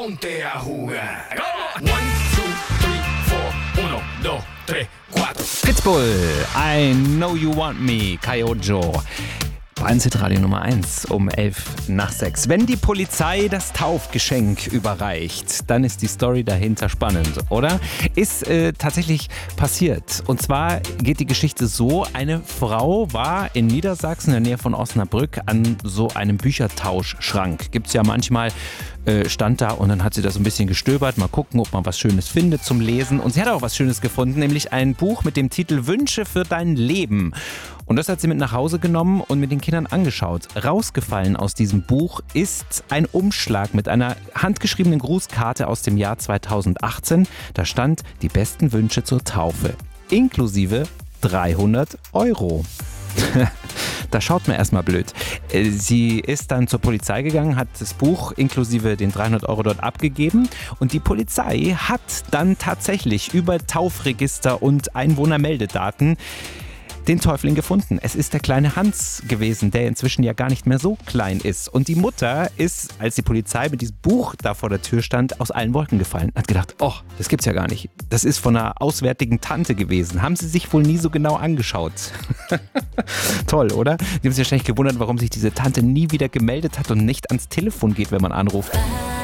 ponte a jugar. One, two, three, four. Uno, dos, tres, cuatro. Pitbull, I Know You Want Me, Kaiojo. Bayern Radio Nummer 1 um 5:11. Wenn die Polizei das Taufgeschenk überreicht, dann ist die Story dahinter spannend, oder? Ist tatsächlich passiert. Und zwar geht die Geschichte so: Eine Frau war in Niedersachsen in der Nähe von Osnabrück an so einem Büchertauschschrank. Gibt's ja manchmal, stand da und dann hat sie da so ein bisschen gestöbert, mal gucken, ob man was Schönes findet zum Lesen. Und sie hat auch was Schönes gefunden, nämlich ein Buch mit dem Titel Wünsche für dein Leben. Und das hat sie mit nach Hause genommen und mit den Kindern angeschaut. Rausgefallen aus diesem Buch ist ein Umschlag mit einer handgeschriebenen Grußkarte aus dem Jahr 2018. Da stand: die besten Wünsche zur Taufe, inklusive 300 €. Da schaut man erstmal blöd. Sie ist dann zur Polizei gegangen, hat das Buch inklusive den 300 € dort abgegeben und die Polizei hat dann tatsächlich über Taufregister und Einwohnermeldedaten den Täufling gefunden. Es ist der kleine Hans gewesen, der inzwischen ja gar nicht mehr so klein ist. Und die Mutter ist, als die Polizei mit diesem Buch da vor der Tür stand, aus allen Wolken gefallen. Hat gedacht, oh, das gibt's ja gar nicht. Das ist von einer auswärtigen Tante gewesen. Haben sie sich wohl nie so genau angeschaut. Toll, oder? Die haben sich wahrscheinlich gewundert, warum sich diese Tante nie wieder gemeldet hat und nicht ans Telefon geht, wenn man anruft.